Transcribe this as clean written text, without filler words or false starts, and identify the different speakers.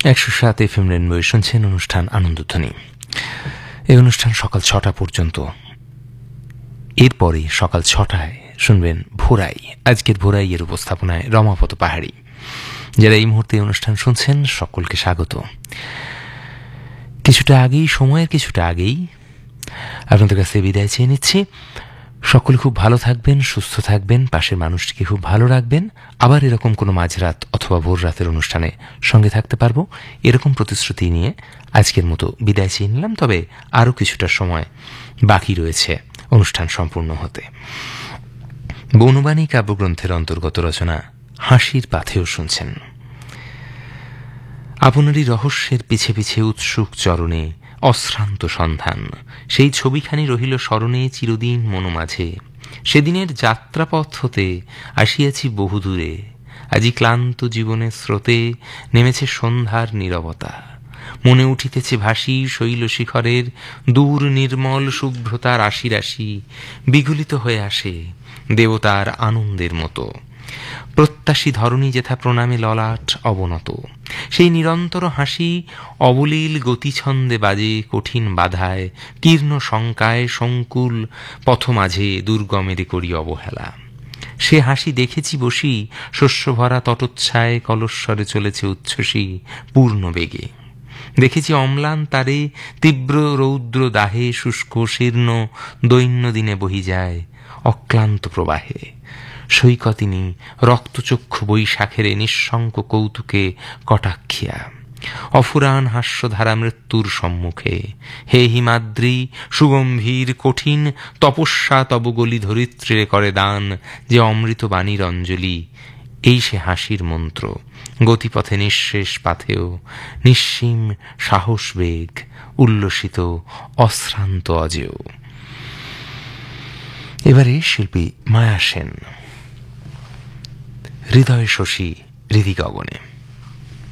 Speaker 1: 107 FM rainbow শুনছেন অনুষ্ঠান আনন্দধ্বনি। এই অনুষ্ঠান সকাল 6টা পর্যন্ত। এরপরে সকাল 6টায় শুনবেন ভোরাই। আজকের ভোরাই এর উপস্থাপনায় রমাপত পাহাড়ি। যারা এই মুহূর্তে অনুষ্ঠান শুনছেন সকলকে স্বাগত। সময়ের কিছুটা আগেই আপনাদের কাছে বিদায় চেয়ে নিচ্ছি। সকলে খুব ভালো থাকবেন, সুস্থ থাকবেন, পাশের মানুষটিকে খুব ভালো রাখবেন। আবার এরকম কোনো মাঝরাত অথবা ভোর রাতের অনুষ্ঠানে সঙ্গে থাকতে পারবো, এরকম প্রতিশ্রুতি নিয়ে আজকের মতো বিদায় চেয়ে নিলাম। তবে আরও কিছুটা সময় বাকি রয়েছে অনুষ্ঠান সম্পূর্ণ হতে। বনবাণী কাব্যগ্রন্থের অন্তর্গত রচনা হাসির পাথেও শুনছেন। আপনারই রহস্যের পিছে পিছে উৎসুক চরণে অশ্রান্ত সন্ধান, সেই ছবিখানি রহিল স্মরণে চিরদিন মনোমাঝে। সেদিনের যাত্রাপথ হতে আসিয়াছি বহুদূরে, আজি ক্লান্ত জীবনের স্রোতে নেমেছে সন্ধ্যার নীরবতা। মনে উঠিতেছে ভাসি শৈল শিখরের দূর নির্মল শুভ্রতার রাশি রাশি বিগলিত হয়ে আসে দেবতার আনন্দের মতো। প্রত্যাশী ধরণী যেথা প্রণামে ললাট অবনত, সেই নিরন্তর হাসি অবলীল গতিছন্দে বাজে কঠিন বাধায় কীর্ণ শঙ্কায় সংকুল পথ মাঝে দুর্গমের করি অবহেলা। সে হাসি দেখেছি বসি শস্যভরা তটোচ্ছায় কলস্বরে চলেছে উচ্ছ্বসী পূর্ণ বেগে। দেখেছি অম্লান তারে তীব্র রৌদ্র দাহে শুষ্ক শীর্ণ দৈন্যদিনে বহি যায় অক্লান্ত প্রবাহে। সৈকতিনী রক্তচক্ষু বৈশাখের নিঃশঙ্ক কৌতুকে কটাক্ষিয়া অফুরান হাস্যধারা মৃত্যুর সম্মুখে। হে হিমাদ্রি সুগম্ভীর কঠিন তপস্যা তব গলি ধরিত্রীরে করে দান, যে অমৃত বাণীর অঞ্জলি এই সে হাসির মন্ত্র। গতিপথে নিঃশেষ পাথেও নিঃসীম সাহস বেগ উল্লসিত অশ্রান্ত অজেয়। এবারে শিল্পী মায়া সেন, হৃদয় শশী হৃদি গগনে।